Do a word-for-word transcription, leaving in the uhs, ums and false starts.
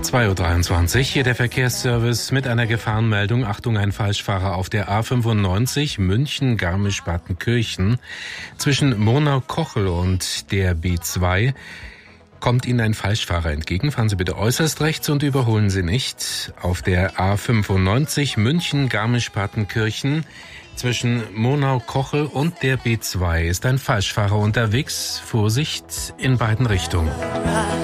zwei Uhr dreiundzwanzig, hier der Verkehrsservice mit einer Gefahrenmeldung. Achtung, ein Falschfahrer auf der A fünfundneunzig München-Garmisch-Partenkirchen. Zwischen Murnau-Kochel und der B zwei kommt Ihnen ein Falschfahrer entgegen. Fahren Sie bitte äußerst rechts und überholen Sie nicht. Auf der A fünfundneunzig München-Garmisch-Partenkirchen zwischen Murnau-Kochel und der B zwei ist ein Falschfahrer unterwegs. Vorsicht in beiden Richtungen.